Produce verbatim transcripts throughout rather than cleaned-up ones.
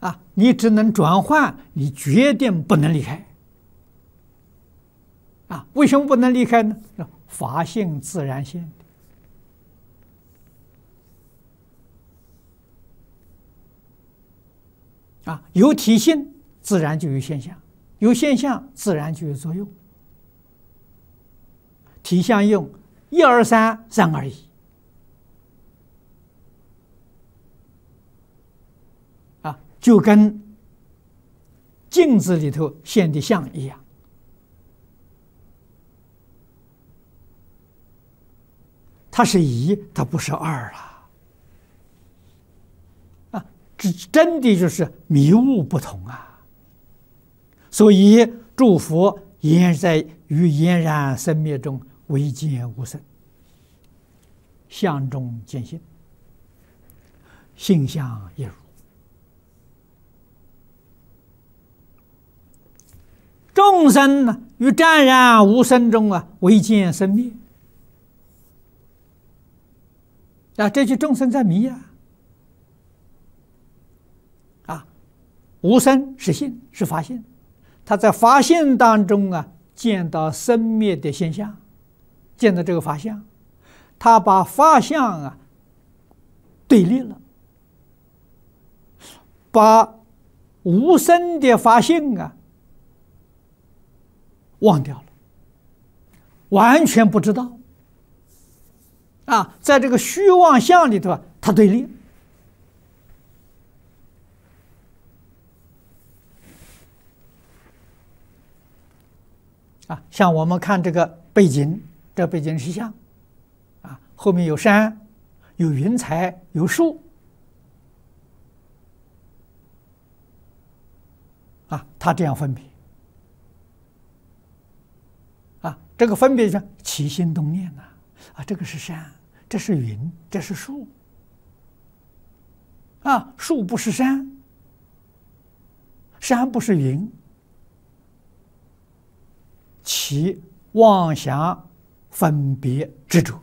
啊，你只能转换，你决定不能离开。啊，为什么不能离开呢？法性自然现的。啊，有体性自然就有现象，有现象自然就有作用。体相用，一而三，三而一。啊，就跟镜子里头现的相一样。它是一，它不是二了。啊，这真的就是迷悟不同啊。所以诸佛言在于俨然生灭中唯见无生，相中见性，性相亦如。众生呢，于湛然无生中啊，唯见生灭。啊，这就众生在迷呀！啊，无生是性，是法性，他在法性当中啊，见到生灭的现象，见到这个法相，他把法相啊对立了，把无生的法性啊忘掉了，完全不知道。啊，在这个虚妄相里头，它对立。啊，像我们看这个背景，这背景是像，啊，后面有山，有云彩，有树，啊，它这样分别。啊，这个分别是起心动念呐。啊，这个是山，这是云，这是树。啊，树不是山，山不是云，起妄想分别执着，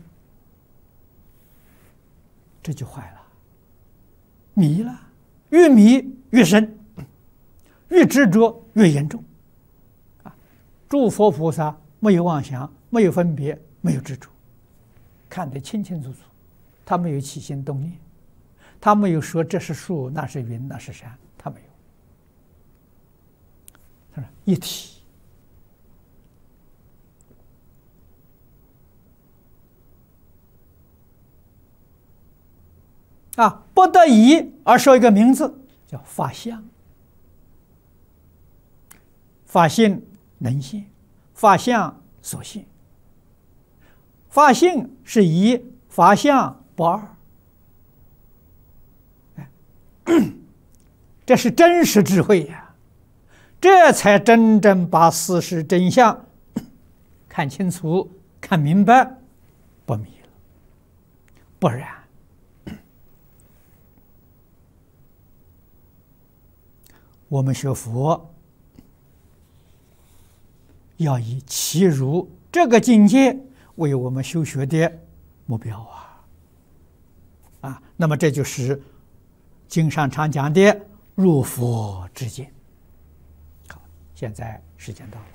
这就坏了，迷了，越迷越深，越执着越严重。啊，诸佛菩萨没有妄想，没有分别，没有执着。看得清清楚楚，他没有起心动念，他没有说这是树，那是云，那是山，他没有。他说一体。啊，不得已而说一个名字，叫法相。法性能现，法相所现。法性是一，法相不二，这是真实智慧呀！这才真正把事实真相看清楚、看明白，不迷了。不然，我们学佛要以其如这个境界为我们修学的目标啊！啊，那么这就是经上常讲的入佛之见。好，现在时间到了。